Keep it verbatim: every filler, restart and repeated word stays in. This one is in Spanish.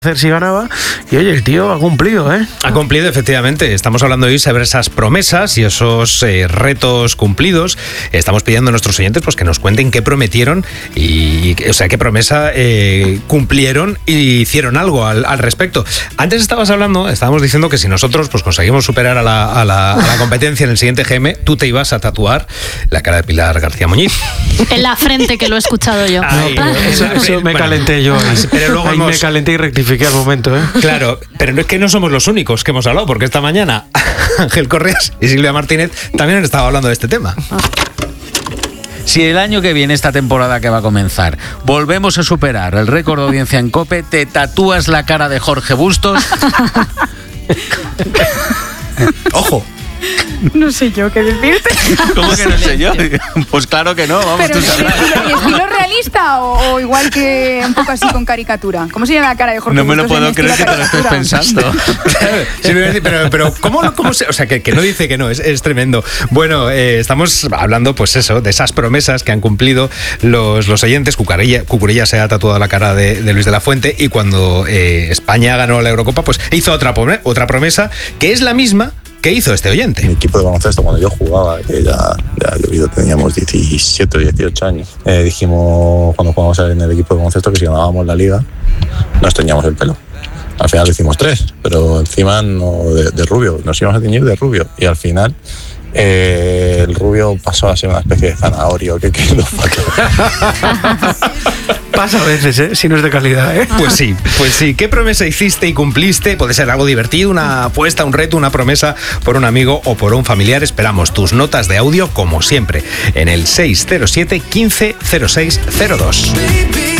hacer si ganaba, y oye, el tío ha cumplido, ¿eh? Ha cumplido, efectivamente. Estamos hablando hoy sobre esas promesas y esos eh, retos cumplidos. Estamos pidiendo a nuestros oyentes pues que nos cuenten qué prometieron y, o sea, qué promesa eh, cumplieron y hicieron algo al, al respecto. Antes estabas hablando, estábamos diciendo que si nosotros pues conseguimos superar a la, a la, a la competencia en el siguiente G M, tú te ibas a tatuar la cara de Pilar García Muñiz. En la frente, que lo he escuchado yo. Ay, Eso, eso me bueno, calenté yo. Ahí, pero luego ahí hemos... me calenté y rectifiqué al momento, ¿eh? Claro, pero no es que no somos los únicos que hemos hablado, porque esta mañana Ángel Correas y Silvia Martínez también han estado hablando de este tema. Si el año que viene, esta temporada que va a comenzar, volvemos a superar el récord de audiencia en COPE, ¿te tatúas la cara de Jorge Bustos? ¡Ojo! No sé yo qué decirte. ¿Cómo que no sé yo? Pues claro que no, vamos, Pero tú ¿es sabrás. estilo, estilo realista o, o igual que un poco así con caricatura? ¿Cómo se llama la cara de Jorge No me lo Bustos en puedo creer que estilo te lo estés caricatura? pensando. Sí, pero, pero ¿cómo, cómo se, o sea, que, que no dice que no, es, es tremendo. Bueno, eh, estamos hablando, pues eso, de esas promesas que han cumplido los, los oyentes. Cucurella, Cucurella se ha tatuado la cara de, de Luis de la Fuente, y cuando eh, España ganó la Eurocopa, pues hizo otra, otra promesa que es la misma que hizo este oyente. Mi equipo de baloncesto, cuando yo jugaba, que ya, ya llovido, teníamos diecisiete o dieciocho años, eh, dijimos cuando jugamos en el equipo de baloncesto que si ganábamos la liga nos teñíamos el pelo. Al final hicimos tres, pero encima no de, de rubio, nos íbamos a teñir de rubio, y al final eh, el rubio pasó a ser una especie de zanahorio que quedó fatal. Pasa a veces, ¿eh? Si no es de calidad, ¿eh? Pues sí, pues sí. ¿Qué promesa hiciste y cumpliste? Puede ser algo divertido, una apuesta, un reto, una promesa por un amigo o por un familiar. Esperamos tus notas de audio, como siempre, en el seis cero siete, quince, cero seis cero dos.